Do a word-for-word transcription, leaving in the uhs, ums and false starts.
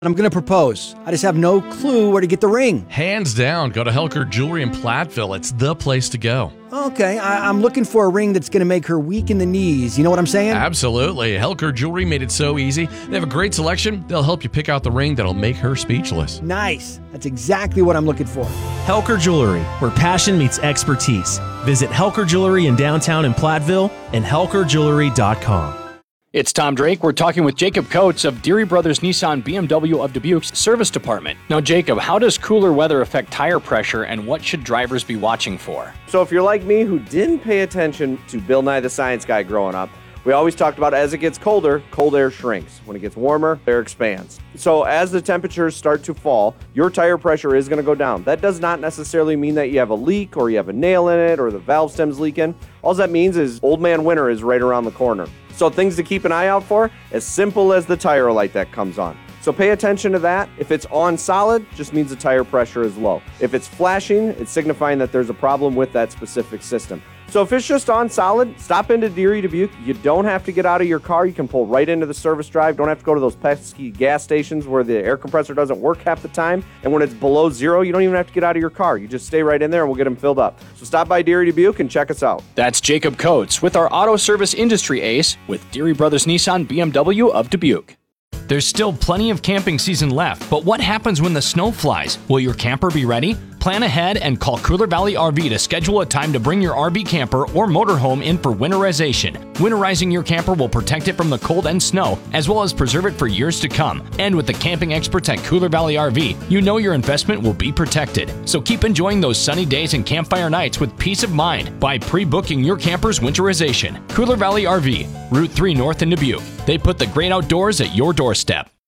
I'm going to propose. I just have no clue where to get the ring. Hands down, go to Helker Jewelry in Platteville. It's the place to go. Okay, I- I'm looking for a ring that's going to make her weak in the knees. You know what I'm saying? Absolutely. Helker Jewelry made it so easy. They have a great selection. They'll help you pick out the ring that'll make her speechless. Nice. That's exactly what I'm looking for. Helker Jewelry, where passion meets expertise. Visit Helker Jewelry in downtown in Platteville and helker jewelry dot com. It's Tom Drake. We're talking with Jacob Coates of Deary Brothers Nissan B M W of Dubuque's service department. Now, Jacob, how does cooler weather affect tire pressure, and what should drivers be watching for? So if you're like me who didn't pay attention to Bill Nye the Science Guy growing up, we always talked about as it gets colder, cold air shrinks. When it gets warmer, air expands. So as the temperatures start to fall, your tire pressure is going to go down. That does not necessarily mean that you have a leak or you have a nail in it or the valve stem's leaking. All that means is old man winter is right around the corner. So things to keep an eye out for, as simple as the tire light that comes on. So pay attention to that. If it's on solid, just means the tire pressure is low. If it's flashing, it's signifying that there's a problem with that specific system. So if it's just on solid, stop into Deary Dubuque. You don't have to get out of your car. You can pull right into the service drive. Don't have to go to those pesky gas stations where the air compressor doesn't work half the time. And when it's below zero, you don't even have to get out of your car. You just stay right in there and we'll get them filled up. So stop by Deary Dubuque and check us out. That's Jacob Coates with our auto service industry ace with Deary Brothers Nissan B M W of Dubuque. There's still plenty of camping season left, but what happens when the snow flies? Will your camper be ready? Plan ahead and call Cooler Valley R V to schedule a time to bring your R V camper or motorhome in for winterization. Winterizing your camper will protect it from the cold and snow, as well as preserve it for years to come. And with the camping experts at Cooler Valley R V, you know your investment will be protected. So keep enjoying those sunny days and campfire nights with peace of mind by pre-booking your camper's winterization. Cooler Valley R V, Route three North in Dubuque. They put the great outdoors at your doorstep.